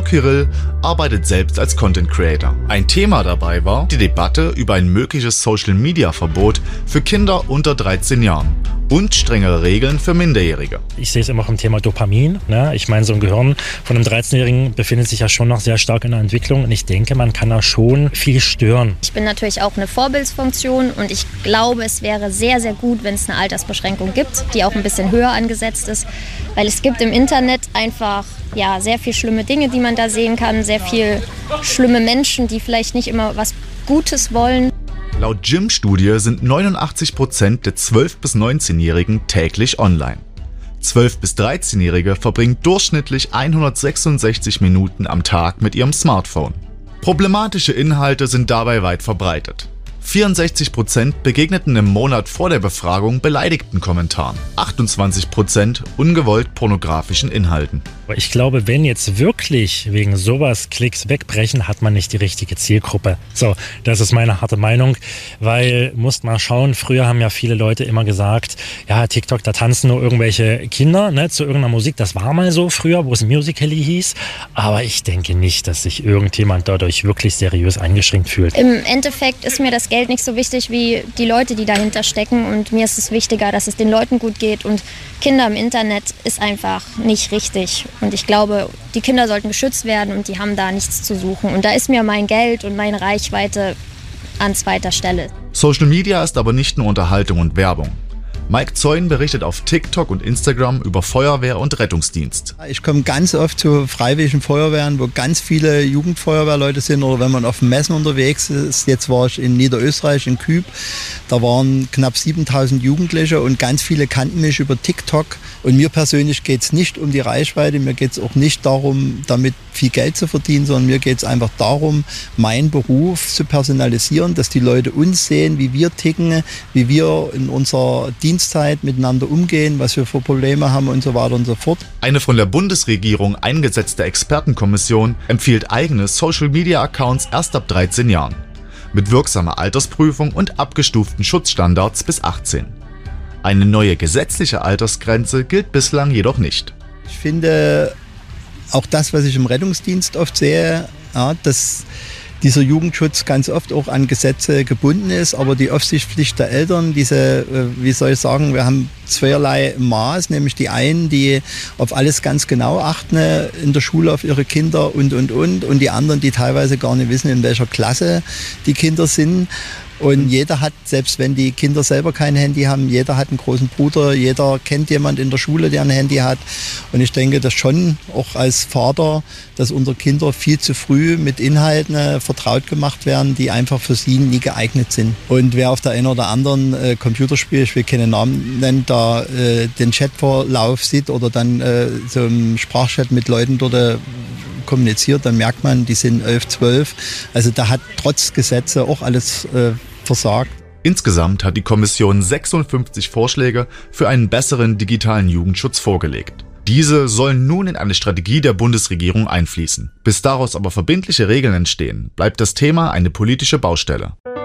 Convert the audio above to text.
Kyrill arbeitet selbst als Content Creator. Ein Thema dabei war die Debatte über ein mögliches Social-Media-Verbot für Kinder unter 13 Jahren und strengere Regeln für Minderjährige. Ich sehe es immer im Thema Dopamin. Ne? Ich meine, so ein Gehirn von einem 13-Jährigen befindet sich ja schon noch sehr stark in der Entwicklung und ich denke, man kann da schon viel stören. Ich bin natürlich auch eine Vorbildsfunktion und ich glaube, es wäre sehr, sehr gut, wenn es eine Altersbeschränkung gibt, die auch ein bisschen höher angesetzt ist, weil es gibt im Internet einfach sehr viel schlimme Dinge, die man da sehen kann, sehr viel schlimme Menschen, die vielleicht nicht immer was Gutes wollen. Laut Gym-Studie sind 89% der 12- bis 19-Jährigen täglich online. 12- bis 13-Jährige verbringen durchschnittlich 166 Minuten am Tag mit ihrem Smartphone. Problematische Inhalte sind dabei weit verbreitet. 64% begegneten im Monat vor der Befragung beleidigten Kommentaren, 28% ungewollt pornografischen Inhalten. Ich glaube, wenn jetzt wirklich wegen sowas Klicks wegbrechen, hat man nicht die richtige Zielgruppe. So, das ist meine harte Meinung, weil, musst mal schauen, früher haben ja viele Leute immer gesagt, ja, TikTok, da tanzen nur irgendwelche Kinder, ne, zu irgendeiner Musik. Das war mal so früher, wo es Musical.ly hieß, aber ich denke nicht, dass sich irgendjemand dadurch wirklich seriös eingeschränkt fühlt. Im Endeffekt ist mir das Geld nicht so wichtig wie die Leute, die dahinter stecken und mir ist es wichtiger, dass es den Leuten gut geht und Kinder im Internet ist einfach nicht richtig. Und ich glaube, die Kinder sollten geschützt werden und die haben da nichts zu suchen. Und da ist mir mein Geld und meine Reichweite an zweiter Stelle. Social Media ist aber nicht nur Unterhaltung und Werbung. Mike Zeun berichtet auf TikTok und Instagram über Feuerwehr und Rettungsdienst. Ich komme ganz oft zu freiwilligen Feuerwehren, wo ganz viele Jugendfeuerwehrleute sind oder wenn man auf Messen unterwegs ist. Jetzt war ich in Niederösterreich, in Küb. Da waren knapp 7000 Jugendliche und ganz viele kannten mich über TikTok. Und mir persönlich geht es nicht um die Reichweite, mir geht es auch nicht darum, damit viel Geld zu verdienen, sondern mir geht es einfach darum, meinen Beruf zu personalisieren, dass die Leute uns sehen, wie wir ticken, wie wir in unserer Dienstzeit miteinander umgehen, was wir für Probleme haben und so weiter und so fort. Eine von der Bundesregierung eingesetzte Expertenkommission empfiehlt eigene Social-Media-Accounts erst ab 13 Jahren. Mit wirksamer Altersprüfung und abgestuften Schutzstandards bis 18. Eine neue gesetzliche Altersgrenze gilt bislang jedoch nicht. Ich finde auch das, was ich im Rettungsdienst oft sehe, dass dieser Jugendschutz ganz oft auch an Gesetze gebunden ist, aber die Aufsichtspflicht der Eltern, wir haben zweierlei Maß, nämlich die einen, die auf alles ganz genau achten in der Schule auf ihre Kinder und die anderen, die teilweise gar nicht wissen, in welcher Klasse die Kinder sind. Und jeder hat, selbst wenn die Kinder selber kein Handy haben, jeder hat einen großen Bruder, jeder kennt jemand in der Schule, der ein Handy hat. Und ich denke, dass schon auch als Vater, dass unsere Kinder viel zu früh mit Inhalten vertraut gemacht werden, die einfach für sie nie geeignet sind. Und wer auf der einen oder anderen Computerspiel, ich will keine Namen nennen, da den Chatverlauf sieht oder dann so im Sprachchat mit Leuten dort kommuniziert, dann merkt man, die sind 11, 12. Also da hat trotz Gesetze auch alles versagt. Insgesamt hat die Kommission 56 Vorschläge für einen besseren digitalen Jugendschutz vorgelegt. Diese sollen nun in eine Strategie der Bundesregierung einfließen. Bis daraus aber verbindliche Regeln entstehen, bleibt das Thema eine politische Baustelle.